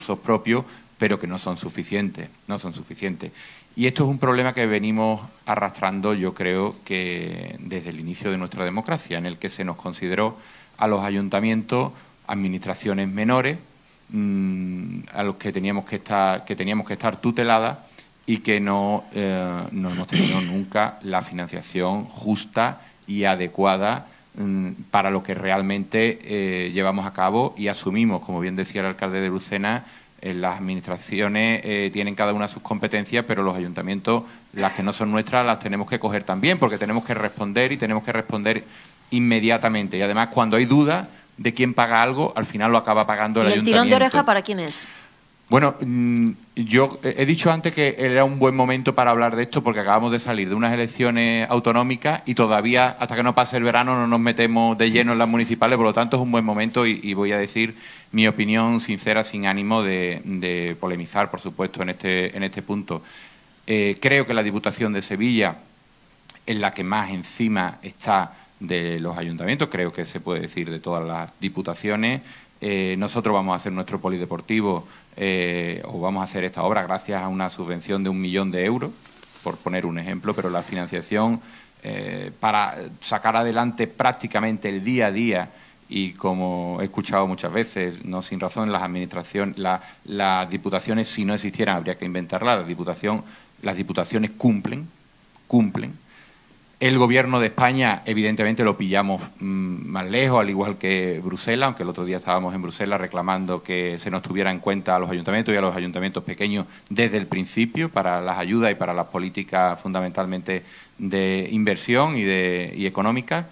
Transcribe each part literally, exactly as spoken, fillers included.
propios, pero que no son suficientes, no son suficientes. Y esto es un problema que venimos arrastrando, yo creo, que desde el inicio de nuestra democracia, en el que se nos consideró a los ayuntamientos administraciones menores, mmm, a los que teníamos que estar, que teníamos que estar tuteladas y que no, eh, no hemos tenido nunca la financiación justa y adecuada mmm, para lo que realmente eh, llevamos a cabo y asumimos, como bien decía el alcalde de Lucena. Eh, las administraciones eh, tienen cada una sus competencias, pero los ayuntamientos, las que no son nuestras, las tenemos que coger también, porque tenemos que responder y tenemos que responder inmediatamente. Y además, cuando hay duda de quién paga algo, al final lo acaba pagando el ayuntamiento. ¿Y el tirón de oreja para quién es? Bueno, yo he dicho antes que era un buen momento para hablar de esto porque acabamos de salir de unas elecciones autonómicas y todavía, hasta que no pase el verano, no nos metemos de lleno en las municipales, por lo tanto es un buen momento y, y voy a decir mi opinión sincera, sin ánimo de, de polemizar, por supuesto, en este, en este punto. Eh, creo que la Diputación de Sevilla es la que más encima está de los ayuntamientos, creo que se puede decir de todas las diputaciones. Eh, nosotros vamos a hacer nuestro polideportivo eh, o vamos a hacer esta obra gracias a una subvención de un millón de euros, por poner un ejemplo, pero la financiación eh, para sacar adelante prácticamente el día a día y, como he escuchado muchas veces, no sin razón, las administraciones, la, las diputaciones, si no existieran, habría que inventarlas. La diputación, las diputaciones cumplen, cumplen. El Gobierno de España, evidentemente, lo pillamos mmm, más lejos, al igual que Bruselas, aunque el otro día estábamos en Bruselas reclamando que se nos tuviera en cuenta a los ayuntamientos y a los ayuntamientos pequeños desde el principio para las ayudas y para las políticas fundamentalmente de inversión y, de, y económicas.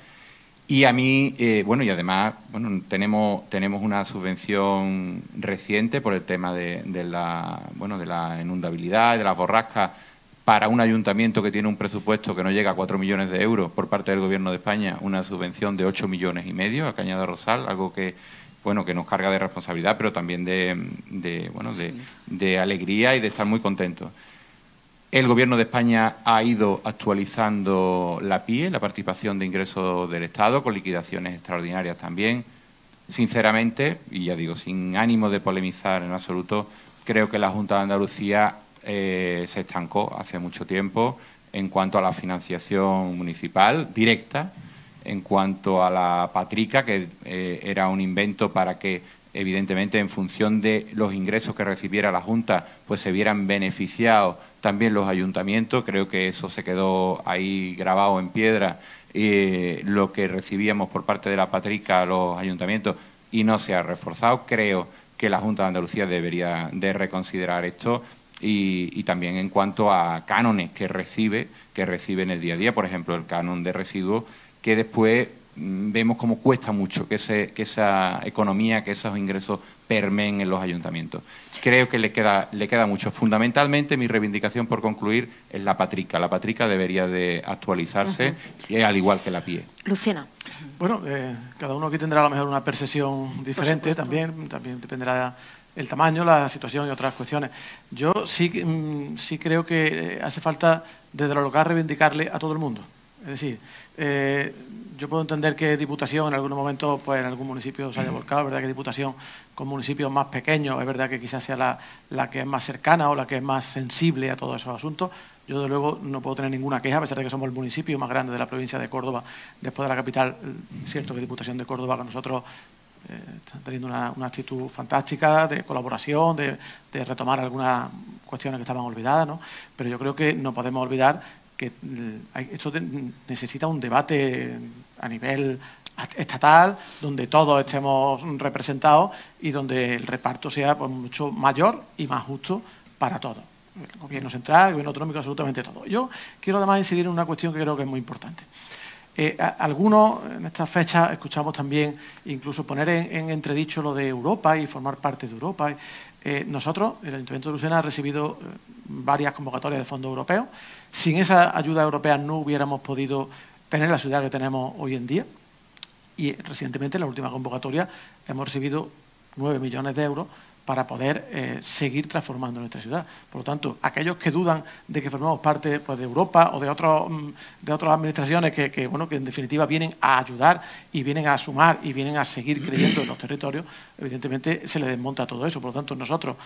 Y a mí, eh, bueno, y además, bueno, tenemos, tenemos una subvención reciente por el tema de, de, la, bueno, de la inundabilidad, de las borrascas, para un ayuntamiento que tiene un presupuesto que no llega a cuatro millones de euros por parte del Gobierno de España, una subvención de ocho millones y medio a Cañada Rosal, algo que, bueno, que nos carga de responsabilidad, pero también de, de, bueno, de, de alegría y de estar muy contentos. El Gobierno de España ha ido actualizando la P I E, la participación de ingresos del Estado, con liquidaciones extraordinarias también. Sinceramente, y ya digo, sin ánimo de polemizar en absoluto, creo que la Junta de Andalucía Eh, se estancó hace mucho tiempo en cuanto a la financiación municipal directa, en cuanto a la patrica, que eh, era un invento para que, evidentemente, en función de los ingresos que recibiera la Junta, pues se vieran beneficiados también los ayuntamientos. Creo que eso se quedó ahí grabado en piedra, eh, lo que recibíamos por parte de la patrica a los ayuntamientos, y no se ha reforzado. Creo que la Junta de Andalucía debería de reconsiderar esto. Y, y también en cuanto a cánones que recibe, que recibe en el día a día, por ejemplo, el canon de residuos, que después mmm, vemos cómo cuesta mucho que, ese, que esa economía, que esos ingresos permeen en los ayuntamientos. Creo que le queda, le queda mucho. Fundamentalmente, mi reivindicación, por concluir, es la patrica. La patrica debería de actualizarse, uh-huh. y al igual que la P I E. Lucena. Bueno, eh, cada uno aquí tendrá a lo mejor una percepción diferente, también, también dependerá el tamaño, la situación y otras cuestiones. Yo sí, sí creo que hace falta desde lo local reivindicarle a todo el mundo. Es decir, eh, yo puedo entender que Diputación en algunos momentos, pues en algún municipio se haya volcado, es verdad que Diputación con municipios más pequeños, es verdad que quizás sea la, la que es más cercana o la que es más sensible a todos esos asuntos. Yo, desde luego, no puedo tener ninguna queja, a pesar de que somos el municipio más grande de la provincia de Córdoba, después de la capital. Es cierto que Diputación de Córdoba con nosotros Eh, están teniendo una, una actitud fantástica de colaboración, de, de retomar algunas cuestiones que estaban olvidadas, ¿no? Pero yo creo que no podemos olvidar que hay, esto de, necesita un debate a nivel estatal, donde todos estemos representados y donde el reparto sea, pues, mucho mayor y más justo para todos. El gobierno central, el gobierno autonómico, absolutamente todo. Yo quiero además incidir en una cuestión que creo que es muy importante. Eh, algunos en estas fechas escuchamos también incluso poner en, en entredicho lo de Europa y formar parte de Europa. Eh, nosotros, el Ayuntamiento de Lucena, ha recibido eh, varias convocatorias de fondos europeos. Sin esa ayuda europea no hubiéramos podido tener la ciudad que tenemos hoy en día. Y recientemente, en la última convocatoria, hemos recibido nueve millones de euros para poder eh, seguir transformando nuestra ciudad. Por lo tanto, aquellos que dudan de que formamos parte, pues, de Europa o de, otros, de otras administraciones que, que, bueno, que en definitiva vienen a ayudar y vienen a sumar y vienen a seguir creyendo en los territorios, evidentemente se les desmonta todo eso. Por lo tanto, nosotros,